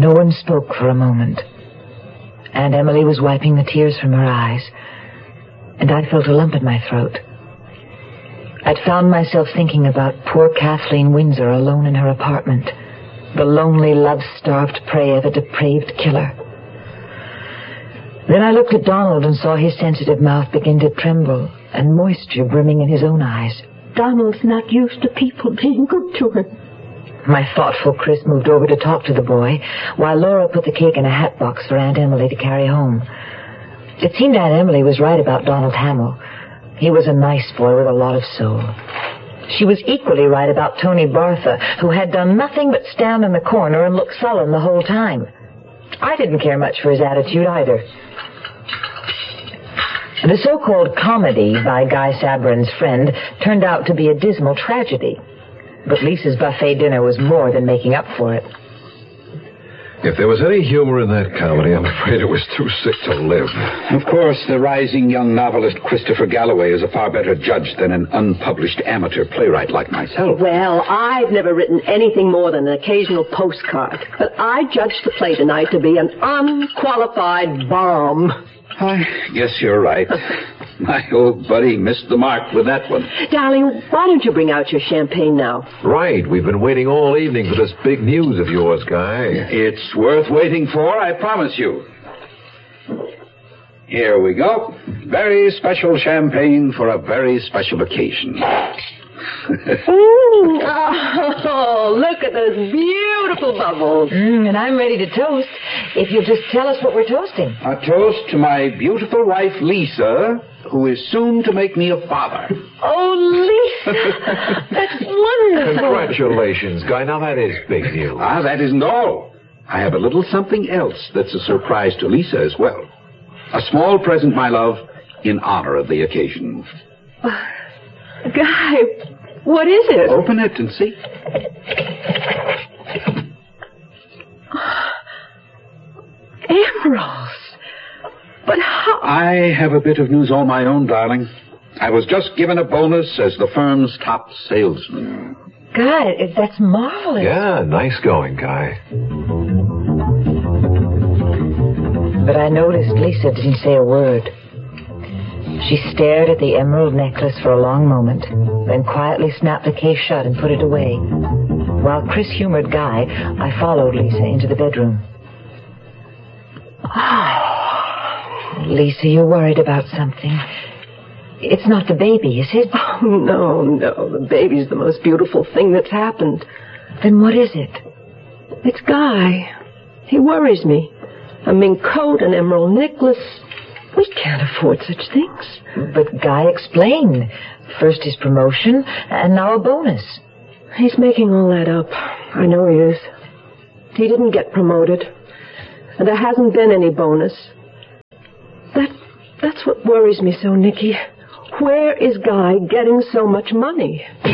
No one spoke for a moment. Aunt Emily was wiping the tears from her eyes, and I felt a lump in my throat. I'd found myself thinking about poor Kathleen Windsor alone in her apartment, the lonely, love-starved prey of a depraved killer. Then I looked at Donald and saw his sensitive mouth begin to tremble and moisture brimming in his own eyes. Donald's not used to people being good to him. My thoughtful Chris moved over to talk to the boy, while Laura put the cake in a hat box for Aunt Emily to carry home. It seemed Aunt Emily was right about Donald Hamill. He was a nice boy with a lot of soul. She was equally right about Tony Bartha, who had done nothing but stand in the corner and look sullen the whole time. I didn't care much for his attitude either. The so-called comedy by Guy Sabrin's friend turned out to be a dismal tragedy. But Lisa's buffet dinner was more than making up for it. If there was any humor in that comedy, I'm afraid it was too sick to live. Of course, the rising young novelist Christopher Galloway is a far better judge than an unpublished amateur playwright like myself. Well, I've never written anything more than an occasional postcard. But I judged the play tonight to be an unqualified bomb. I guess you're right. My old buddy missed the mark with that one. Darling, why don't you bring out your champagne now? Right. We've been waiting all evening for this big news of yours, Guy. It's worth waiting for, I promise you. Here we go. Very special champagne for a very special occasion. Oh, look at those beautiful bubbles. And I'm ready to toast, if you'll just tell us what we're toasting. A toast to my beautiful wife, Lisa, who is soon to make me a father. Oh, Lisa, that's wonderful. Congratulations, Guy. Now, that is big news. That isn't all. I have a little something else that's a surprise to Lisa as well. A small present, my love, in honor of the occasion. Guy, what is it? Open it and see. Emeralds. But how? I have a bit of news all my own, darling. I was just given a bonus as the firm's top salesman. God, that's marvelous. Yeah, nice going, Guy. But I noticed Lisa didn't say a word. She stared at the emerald necklace for a long moment, then quietly snapped the case shut and put it away. While Chris humored Guy, I followed Lisa into the bedroom. Oh, Lisa, you're worried about something. It's not the baby, is it? Oh, no. The baby's the most beautiful thing that's happened. Then what is it? It's Guy. He worries me. A mink coat, an emerald necklace. We can't afford such things. But Guy explained. First his promotion, and now a bonus. He's making all that up. I know he is. He didn't get promoted. And there hasn't been any bonus. That's what worries me so, Nicky. Where is Guy getting so much money?